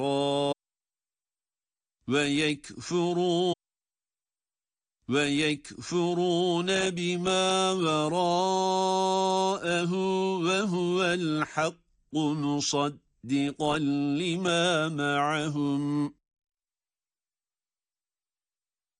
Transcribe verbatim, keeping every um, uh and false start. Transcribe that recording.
ويكفرون ويكفرون بما وراءه وهو الحق مصدقا لما معهم